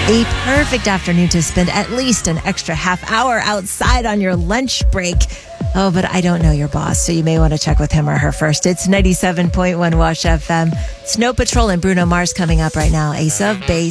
A perfect afternoon to spend at least an extra half hour outside on your lunch break. Oh, but I don't know your boss, so you may want to check with him or her first. It's 97.1 Wash FM. Snow Patrol and Bruno Mars coming up right now. Ace of Base.